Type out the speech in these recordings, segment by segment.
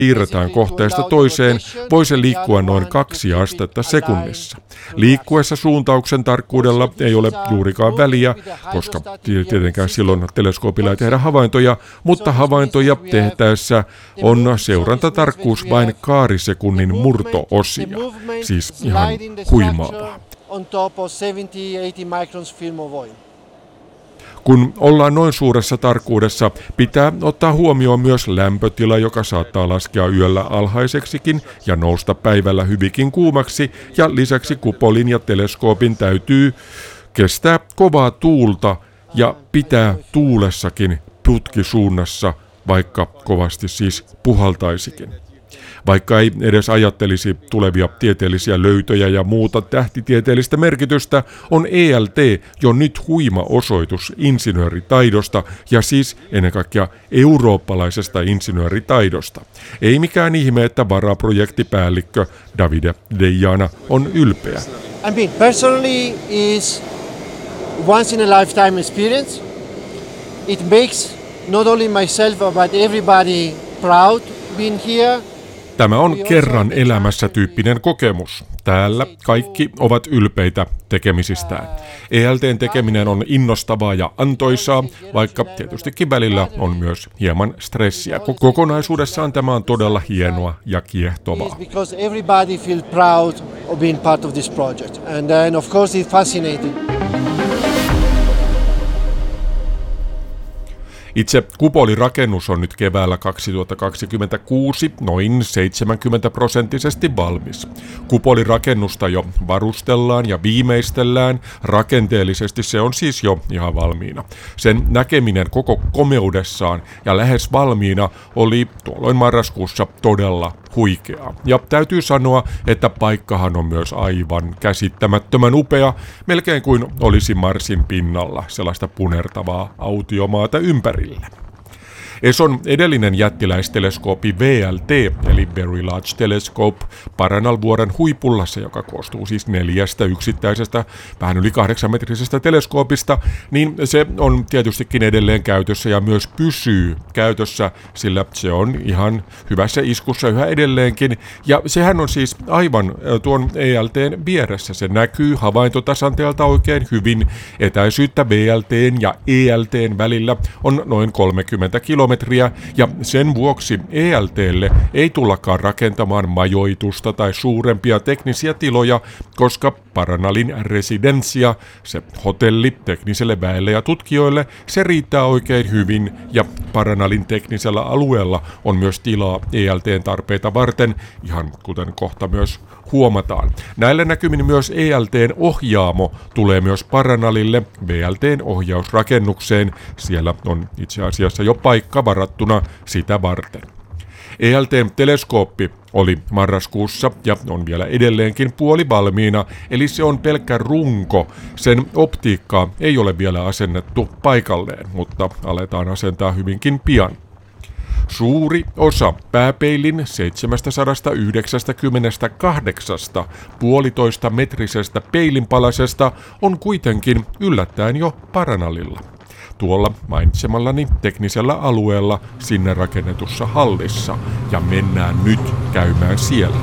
siirretään kohteesta toiseen, voi se liikkua noin 2 astetta sekunnissa. Liikkuessa suuntauksen tarkkuudella ei ole juurikaan väliä, koska tietenkään silloin teleskoopilla ei tehdä havaintoja, mutta havaintoja tehtäessä on seurantatarkkuus vain kaarisekunnin murto-osia, siis ihan huimaavaa. Kun ollaan noin suuressa tarkkuudessa, pitää ottaa huomioon myös lämpötila, joka saattaa laskea yöllä alhaiseksikin ja nousta päivällä hyvinkin kuumaksi, ja lisäksi kupolin ja teleskoopin täytyy kestää kovaa tuulta ja pitää tuulessakin putkisuunnassa, vaikka kovasti siis puhaltaisikin. Vaikka ei edes ajattelisi tulevia tieteellisiä löytöjä ja muuta tähtitieteellistä merkitystä, on ELT jo nyt huima osoitus insinööritaidosta ja siis ennen kaikkea eurooppalaisesta insinööritaidosta. Ei mikään ihme, että varaprojektipäällikkö Davide Deiana on ylpeä. Personally is once in a lifetime experience. It makes not only myself but everybody proud being here. Tämä on kerran elämässä tyyppinen kokemus. Täällä kaikki ovat ylpeitä tekemisistään. ELT:n tekeminen on innostavaa ja antoisaa, vaikka tietystikin välillä on myös hieman stressiä. Kokonaisuudessaan tämä on todella hienoa ja kiehtovaa. Itse kupolirakennus on nyt keväällä 2026 noin 70% valmis. Kupolirakennusta jo varustellaan ja viimeistellään, rakenteellisesti se on siis jo ihan valmiina. Sen näkeminen koko komeudessaan ja lähes valmiina oli tuolloin marraskuussa todella huikeaa. Ja täytyy sanoa, että paikkahan on myös aivan käsittämättömän upea, melkein kuin olisi Marsin pinnalla sellaista punertavaa autiomaata ympärillä. ESOn edellinen jättiläisteleskooppi VLT, eli Very Large Telescope, Paranal-vuoren huipullassa, joka koostuu siis 4 yksittäisestä, vähän yli 8-metrisestä teleskoopista, niin se on tietystikin edelleen käytössä ja myös pysyy käytössä, sillä se on ihan hyvässä iskussa yhä edelleenkin. Ja sehän on siis aivan tuon ELT:n vieressä. Se näkyy havaintotasanteelta oikein hyvin. Etäisyyttä VLT:n ja ELT:n välillä on noin 30 kilometriä, ja sen vuoksi ELT:lle ei tullakaan rakentamaan majoitusta tai suurempia teknisiä tiloja, koska Paranalin residencia, se hotelli tekniselle väelle ja tutkijoille, se riittää oikein hyvin, ja Paranalin teknisellä alueella on myös tilaa ELT:n tarpeita varten, ihan kuten kohta myös huomataan. Näillä näkymin myös ELT:n ohjaamo tulee myös Paranalille VLT:n ohjausrakennukseen. Siellä on itse asiassa jo paikka varattuna sitä varten. ELT:n teleskooppi oli marraskuussa ja on vielä edelleenkin puolivalmiina, eli se on pelkkä runko. Sen optiikkaa ei ole vielä asennettu paikalleen, mutta aletaan asentaa hyvinkin pian. Suuri osa pääpeilin 798 puolitoista metrisestä peilinpalasesta on kuitenkin yllättäen jo Paranalilla. Tuolla mainitsemallani teknisellä alueella sinne rakennetussa hallissa, ja mennään nyt käymään siellä.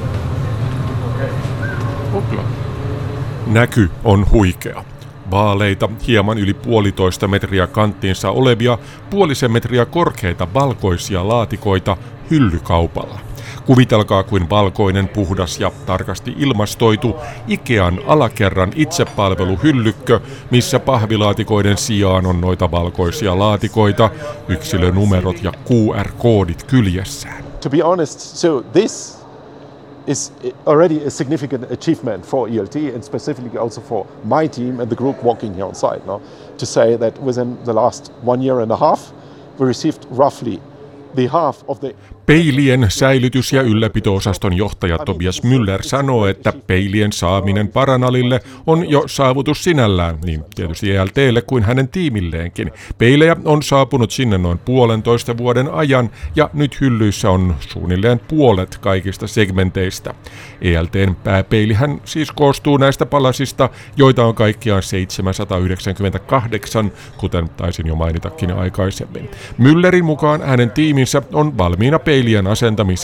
Näky on huikea. Vaaleita, hieman yli 1,5 metriä kanttiinsa olevia, 0,5 metriä korkeita valkoisia laatikoita hyllykaupalla. Kuvitelkaa kuin valkoinen, puhdas ja tarkasti ilmastoitu Ikean alakerran itsepalveluhyllykkö, missä pahvilaatikoiden sijaan on noita valkoisia laatikoita, yksilönumerot ja QR-koodit kyljessään. To be honest, so this is already a significant achievement for ELT and specifically also for my team and the group working here on site. No? To say that within the last 1 year and a half, we received roughly the half of the Peilien säilytys- ja ylläpito-osaston johtaja Tobias Müller sanoo, että peilien saaminen Paranalille on jo saavutus sinällään, niin tietysti ELT:lle kuin hänen tiimilleenkin. Peilejä on saapunut sinne noin 1,5 vuoden ajan, ja nyt hyllyissä on suunnilleen puolet kaikista segmenteistä. ELT:n pääpeilihän siis koostuu näistä palasista, joita on kaikkiaan 798, kuten taisin jo mainitakin aikaisemmin. Müllerin mukaan hänen tiiminsä on valmiina peilien asentamiseen